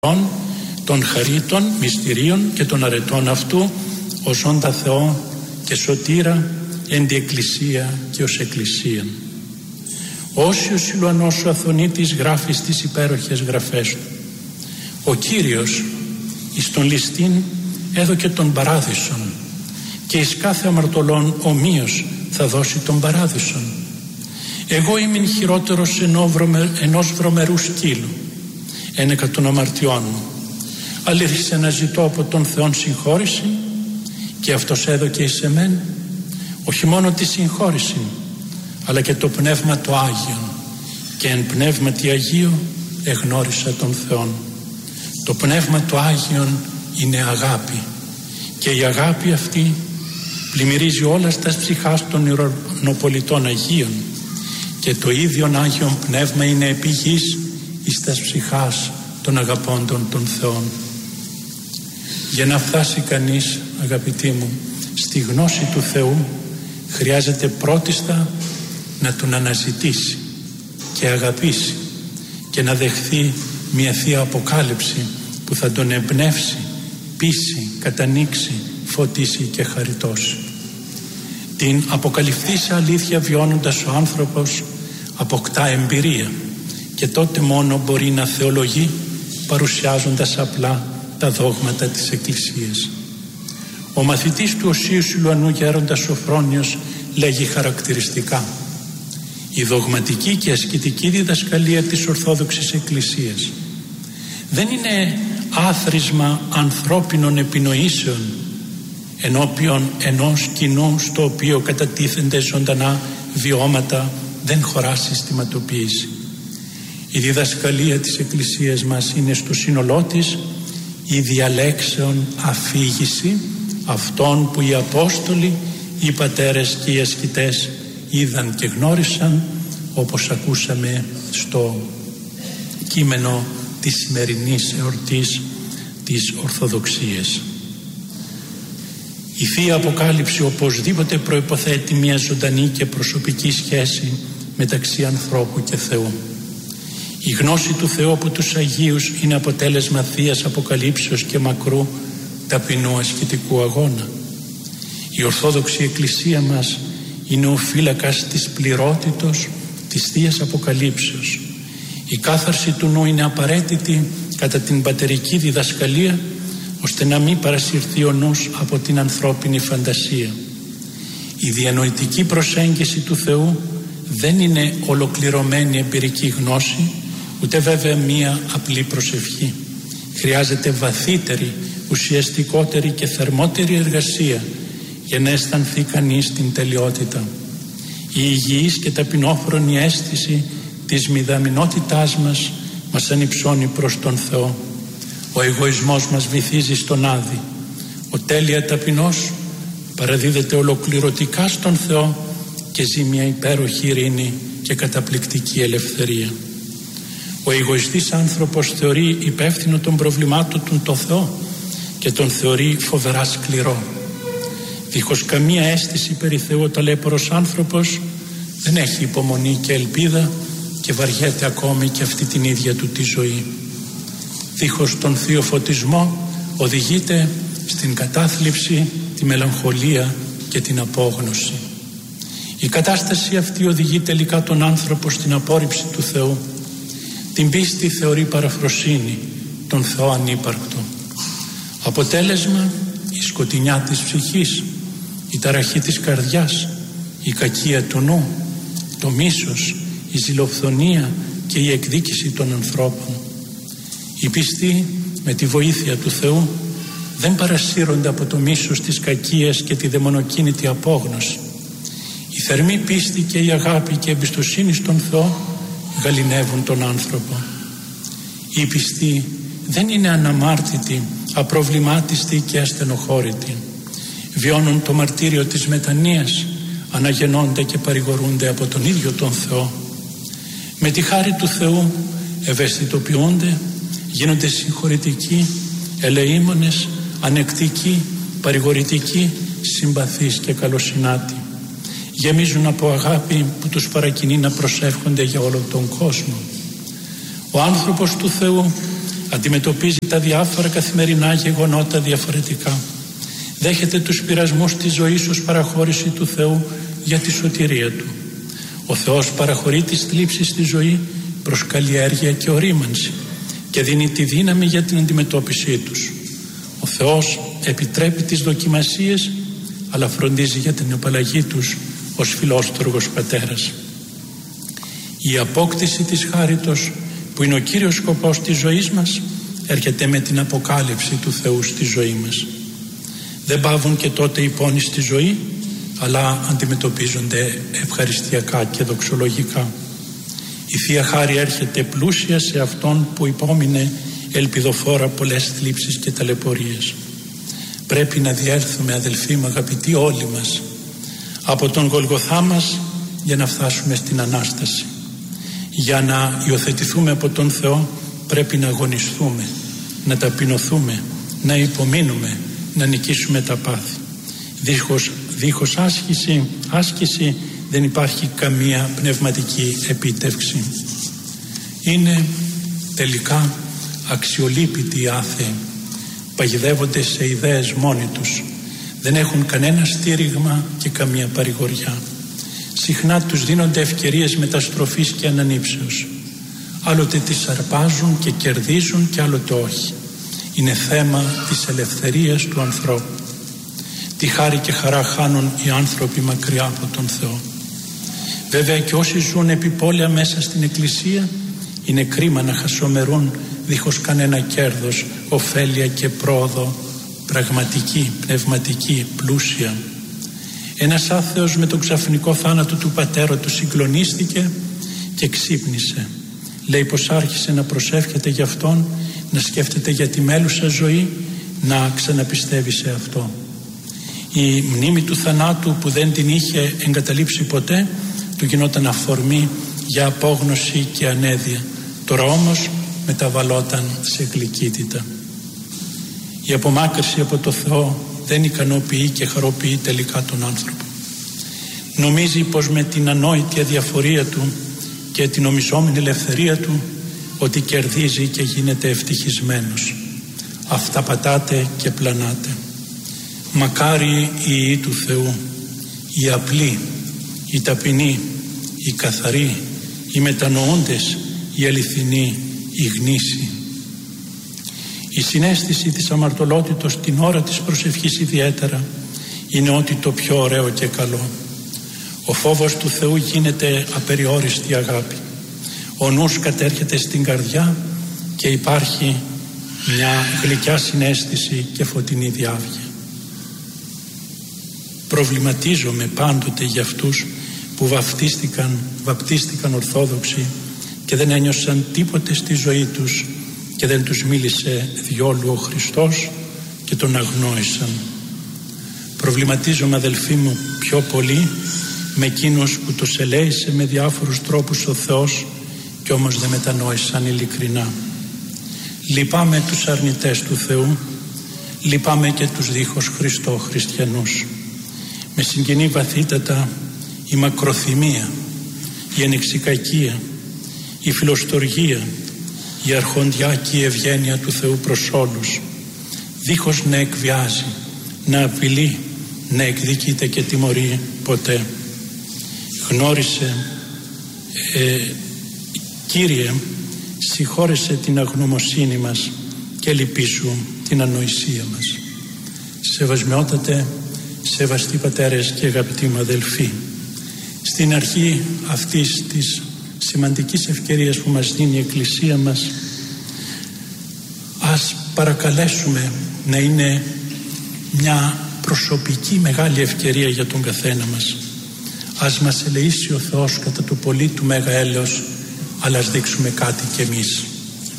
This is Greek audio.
των χαρίτων, μυστηρίων και των αρετών αυτού ως όντα Θεό και σωτήρα εν τη Εκκλησία και ως Εκκλησίαν. Όσοι ο Σιλουανός ο Αθωνίτης γράφει στις υπέροχες γραφές του, ο Κύριος εις τον ληστήν έδωκε τον παράδεισον και εις κάθε αμαρτωλόν ομοίως θα δώσει τον παράδεισον. Εγώ ήμουν χειρότερος ενός βρωμερού σκύλου ένεκα των αμαρτιών μου, αλήθισε να ζητώ από τον Θεόν συγχώρηση και αυτός έδωκε εις εμέν όχι μόνο τη συγχώρηση αλλά και το Πνεύμα το Άγιον, και εν Πνεύματι Αγίου εγνώρισα τον Θεόν. Το Πνεύμα το Άγιον είναι αγάπη, και η αγάπη αυτή πλημμυρίζει όλα στα ψυχάς των ουρανοπολιτών Αγίων, και το ίδιον Άγιον Πνεύμα είναι επιγής εις τας ψυχάς των αγαπώντων των Θεών. Για να φτάσει κανείς, αγαπητοί μου, στη γνώση του Θεού χρειάζεται πρώτιστα να τον αναζητήσει και αγαπήσει και να δεχθεί μια Θεία Αποκάλυψη που θα τον εμπνεύσει, πείσει, κατανοίξει, φωτίσει και χαριτώσει. Την αποκαλυφθήσα αλήθεια βιώνοντας ο άνθρωπος αποκτά εμπειρία, και τότε μόνο μπορεί να θεολογεί παρουσιάζοντας απλά τα δόγματα της Εκκλησίας. Ο μαθητής του Οσίου Σιλουανού γέροντας Σοφρόνιος λέγει χαρακτηριστικά: η δογματική και ασκητική διδασκαλία της Ορθόδοξης Εκκλησίας δεν είναι άθροισμα ανθρώπινων επινοήσεων ενώπιον ενός κοινού στο οποίο κατατίθενται ζωντανά βιώματα, δεν χωρά συστηματοποίηση. Η διδασκαλία της Εκκλησίας μας είναι στο σύνολό της η διαλέξεων αφήγηση αυτών που οι Απόστολοι, οι πατέρες και οι ασκητές είδαν και γνώρισαν, όπως ακούσαμε στο κείμενο της σημερινής εορτής της Ορθοδοξίας. Η Θεία Αποκάλυψη οπωσδήποτε προϋποθέτει μια ζωντανή και προσωπική σχέση μεταξύ ανθρώπου και Θεού. Η γνώση του Θεού από τους Αγίους είναι αποτέλεσμα Θείας Αποκαλύψεως και μακρού ταπεινού ασκητικού αγώνα. Η Ορθόδοξη Εκκλησία μας είναι ο φύλακας της πληρότητος της Θείας Αποκαλύψεως. Η κάθαρση του νου είναι απαραίτητη κατά την πατερική διδασκαλία, ώστε να μην παρασυρθεί ο νους από την ανθρώπινη φαντασία. Η διανοητική προσέγγιση του Θεού δεν είναι ολοκληρωμένη εμπειρική γνώση, ούτε βέβαια μία απλή προσευχή. Χρειάζεται βαθύτερη, ουσιαστικότερη και θερμότερη εργασία για να αισθανθεί κανείς την τελειότητα. Η υγιής και ταπεινόφρονη αίσθηση της μηδαμινότητάς μας ανυψώνει προς τον Θεό. Ο εγωισμός μας βυθίζει στον Άδη. Ο τέλεια ταπεινός παραδίδεται ολοκληρωτικά στον Θεό και ζει μια υπέροχη ειρήνη και καταπληκτική ελευθερία. Ο εγωιστής άνθρωπος θεωρεί υπεύθυνο των προβλημάτων του τον Θεό και τον θεωρεί φοβερά σκληρό. Δίχως καμία αίσθηση περί Θεού ο ταλέπορος άνθρωπος δεν έχει υπομονή και ελπίδα και βαριέται ακόμη και αυτή την ίδια του τη ζωή. Δίχως τον θείο φωτισμό οδηγείται στην κατάθλιψη, τη μελαγχολία και την απόγνωση. Η κατάσταση αυτή οδηγεί τελικά τον άνθρωπο στην απόρριψη του Θεού. Την πίστη θεωρεί παραφροσύνη, τον Θεό ανύπαρκτο. Αποτέλεσμα, η σκοτεινιά της ψυχής, η ταραχή της καρδιάς, η κακία του νου, το μίσος, η ζηλοφθονία και η εκδίκηση των ανθρώπων. Οι πιστοί με τη βοήθεια του Θεού δεν παρασύρονται από το μίσος της κακίας και τη δαιμονοκίνητη απόγνωση. Η θερμή πίστη και η αγάπη και η εμπιστοσύνη στον Θεό γαληνεύουν τον άνθρωπο. Οι πιστοί δεν είναι αναμάρτητοι, απροβλημάτιστοι και ασθενοχώρητοι. Βιώνουν το μαρτύριο της μετανοίας, αναγεννώνται και παρηγορούνται από τον ίδιο τον Θεό. Με τη χάρη του Θεού ευαισθητοποιούνται, γίνονται συγχωρητικοί, ελεήμονες, ανεκτικοί, παρηγορητικοί, συμπαθείς και καλοσυνάτοι. Γεμίζουν από αγάπη που τους παρακινεί να προσεύχονται για όλο τον κόσμο. Ο άνθρωπος του Θεού αντιμετωπίζει τα διάφορα καθημερινά γεγονότα διαφορετικά. Δέχεται τους πειρασμούς της ζωής ως παραχώρηση του Θεού για τη σωτηρία του. Ο Θεός παραχωρεί τις θλίψεις στη ζωή προς καλλιέργεια και ορίμανση και δίνει τη δύναμη για την αντιμετώπιση τους. Ο Θεός επιτρέπει τις δοκιμασίες, αλλά φροντίζει για την απαλλαγή τους ως φιλόστοργος πατέρας. Η απόκτηση της χάριτος, που είναι ο κύριος σκοπός της ζωής μας, έρχεται με την αποκάλυψη του Θεού στη ζωή μας. Δεν παύουν και τότε οι πόνοι στη ζωή, αλλά αντιμετωπίζονται ευχαριστιακά και δοξολογικά. Η Θεία Χάρη έρχεται πλούσια σε αυτόν που υπόμεινε ελπιδοφόρα πολλές θλίψεις και ταλαιπωρίες. Πρέπει να διέλθουμε, αδελφοί μου αγαπητοί, όλοι μας από τον Γολγοθά μας για να φτάσουμε στην Ανάσταση. Για να υιοθετηθούμε από τον Θεό πρέπει να αγωνιστούμε, να ταπεινωθούμε, να υπομείνουμε, να νικήσουμε τα πάθη. Δίχως άσκηση δεν υπάρχει καμία πνευματική επίτευξη. Είναι τελικά αξιολύπητοι οι άθεοι. Παγιδεύονται σε ιδέες μόνοι τους. Δεν έχουν κανένα στήριγμα και καμία παρηγοριά. Συχνά τους δίνονται ευκαιρίες μεταστροφής και ανανύψεως. Άλλοτε τις αρπάζουν και κερδίζουν και άλλοτε όχι. Είναι θέμα της ελευθερίας του ανθρώπου. Τι χάρη και χαρά χάνουν οι άνθρωποι μακριά από τον Θεό. Βέβαια και όσοι ζουν επιπόλαια μέσα στην Εκκλησία, είναι κρίμα να χασομερούν δίχως κανένα κέρδος, ωφέλεια και πρόοδο πραγματική, πνευματική, πλούσια. Ένας άθεος με τον ξαφνικό θάνατο του πατέρα του συγκλονίστηκε και ξύπνησε. Λέει πως άρχισε να προσεύχεται για αυτόν, να σκέφτεται για τη μέλουσα ζωή, να ξαναπιστεύει σε αυτό. Η μνήμη του θανάτου που δεν την είχε εγκαταλείψει ποτέ του γινόταν αφορμή για απόγνωση και ανέδεια. Τώρα όμως μεταβαλόταν σε γλυκύτητα. Η απομάκρυση από το Θεό δεν ικανοποιεί και χαροποιεί τελικά τον άνθρωπο. Νομίζει πως με την ανόητη αδιαφορία του και την ομιζόμενη ελευθερία του ότι κερδίζει και γίνεται ευτυχισμένος. Αυταπατάται και πλανάται. Μακάρι οι ιοί του Θεού, οι απλοί, οι ταπεινοί, οι καθαροί, οι μετανοούντες, οι αληθινοί, οι γνήσιοι. Η συναίσθηση της αμαρτωλότητος την ώρα της προσευχής ιδιαίτερα είναι ότι το πιο ωραίο και καλό. Ο φόβος του Θεού γίνεται απεριόριστη αγάπη. Ο νους κατέρχεται στην καρδιά και υπάρχει μια γλυκιά συναίσθηση και φωτεινή διάβγεια. Προβληματίζομαι πάντοτε για αυτούς που βαπτίστηκαν ορθόδοξοι και δεν ένιωσαν τίποτε στη ζωή τους και δεν τους μίλησε διόλου ο Χριστός και τον αγνόησαν. Προβληματίζομαι, αδελφοί μου, πιο πολύ με εκείνους που τους ελέησε με διάφορους τρόπους ο Θεός και όμως δεν μετανόησαν ειλικρινά. Λυπάμαι τους αρνητές του Θεού, λυπάμαι και τους δίχως Χριστό χριστιανούς. Με συγκινεί βαθύτατα η μακροθυμία, η ανεξικακία, η φιλοστοργία, η αρχοντιά και η ευγένεια του Θεού προς όλους, δίχως να εκβιάζει, να απειλεί, να εκδικείται και τιμωρεί ποτέ. Γνώρισε, Κύριε, συγχώρεσε την αγνωμοσύνη μας και λυπήσου την ανοησία μας. Σεβασμιότατε, σεβαστοί πατέρες και αγαπητοί μου αδελφοί, στην αρχή αυτής της σημαντικής ευκαιρίας που μας δίνει η Εκκλησία μας, ας παρακαλέσουμε να είναι μια προσωπική μεγάλη ευκαιρία για τον καθένα μας. Ας μας ελεήσει ο Θεός κατά το πολύ του μέγα έλεος, αλλά ας δείξουμε κάτι κι εμείς.